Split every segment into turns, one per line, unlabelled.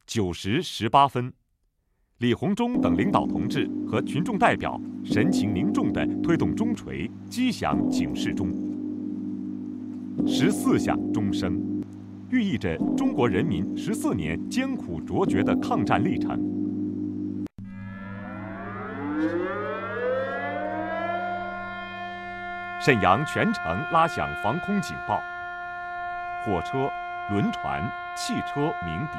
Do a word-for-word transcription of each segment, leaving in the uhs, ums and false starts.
九时十八分，李鸿忠等领导同志和群众代表神情凝重地推动钟锤，击响警示钟。十四响钟声，寓意着中国人民十四年艰苦卓绝的抗战历程。沈阳全城拉响防空警报，火车、轮船、汽车鸣笛。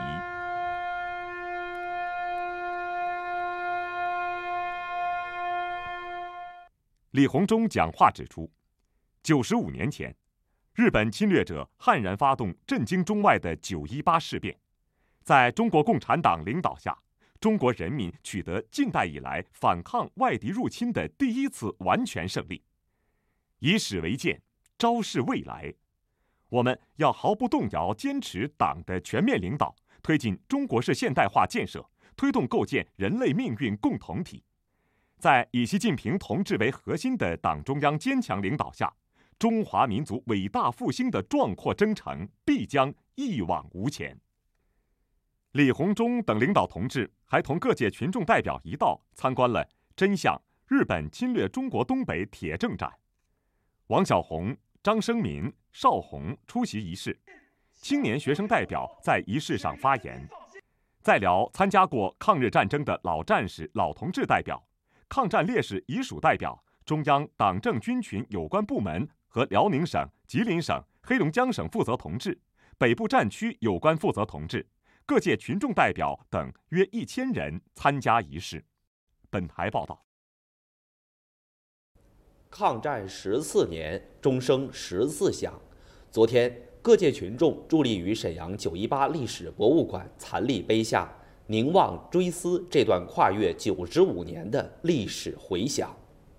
李鸿忠讲话指出，九十五年前，日本侵略者悍然发动震惊中外的九一八事变，在中国共产党领导下，中国人民取得近代以来反抗外敌入侵的第一次完全胜利。以史为鉴，昭示未来。我们要毫不动摇坚持党的全面领导，推进中国式现代化建设，推动构建人类命运共同体。在以习近平同志为核心的党中央坚强领导下，中华民族伟大复兴的壮阔征程必将一往无前。李鸿忠等领导同志还同各界群众代表一道参观了真相日本侵略中国东北铁证展。王小红、张生民、邵红出席仪式，青年学生代表在仪式上发言。在辽参加过抗日战争的老战士、老同志代表、抗战烈士遗属代表、中央党政军群有关部门和辽宁省、吉林省、黑龙江省负责同志、北部战区有关负责同志、各界群众代表等约一千人参加仪式。本台报道。
抗战十四年，钟声十四响。昨天，各界群众伫立于沈阳九一八历史博物馆残立碑下，凝望追思这段跨越九十五年的历史回响。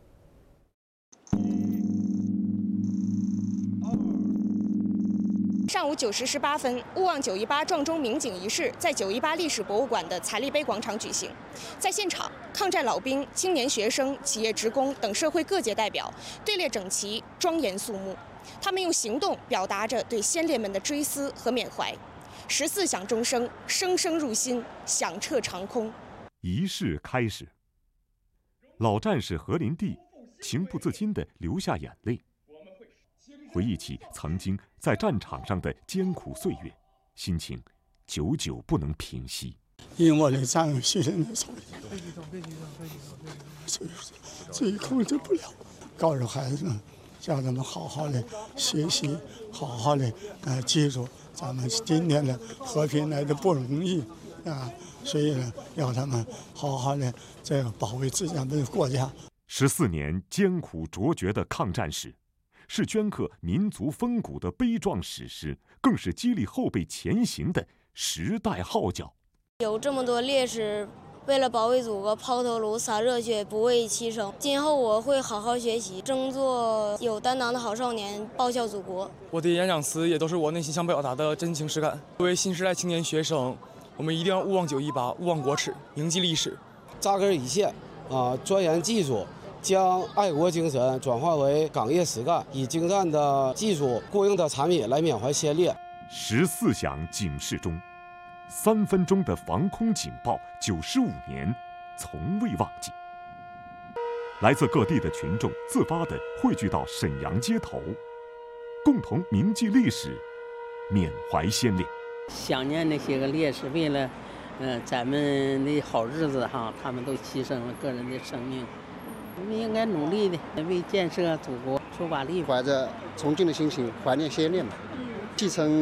上午九时十八分，勿忘九一八撞钟鸣警仪式在九一八历史博物馆的残立碑广场举行。在现场，抗战老兵、青年学生、企业职工等社会各界代表队列整齐，庄严肃穆。他们用行动表达着对先烈们的追思和缅怀。十四响钟声，声声入心，响彻长空。
仪式开始，老战士何林地情不自禁地流下眼泪。回忆起曾经在战场上的艰苦岁月，心情久久不能平息。
因我的战友牺牲的手里，所以自己控制不了，告诉孩子们，叫他们好好的学习，好好的呃记住咱们今天的和平来的不容易啊，所以呢，要他们好好的这个保卫自己的国家。
十四年艰苦卓绝的抗战史，是镌刻民族风骨的悲壮史诗，更是激励后辈前行的时代号角。
有这么多烈士为了保卫祖国抛头颅洒热血不畏牺牲，今后我会好好学习，争做有担当的好少年，报效祖国。
我的演讲词也都是我内心想表达的真情实感。作为新时代青年学生，我们一定要勿忘九一八，勿忘国耻，铭记历史，
扎根一线啊，钻研技术，将爱国精神转化为岗业实干，以精湛的技术、过硬的产品来缅怀先烈。
十四响警示钟，三分钟的防空警报，九十五年从未忘记。来自各地的群众自发地汇聚到沈阳街头，共同铭记历史，缅怀先烈。
想念那些个烈士，为了，呃，咱们的好日子哈，他们都牺牲了个人的生命。我们应该努力的为建设祖国出把力，
怀着崇敬的心情怀念先烈嘛，继承